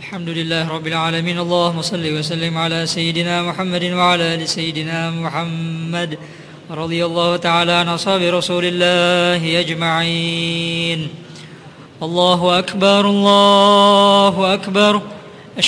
الحمد لله رب العالمين. اللهم صل وسلم على سيدنا محمد وعلى آل سيدنا محمد. رضي الله تعالى عن أصحاب رسول الله أجمعين. الله أكبر الله أكبر.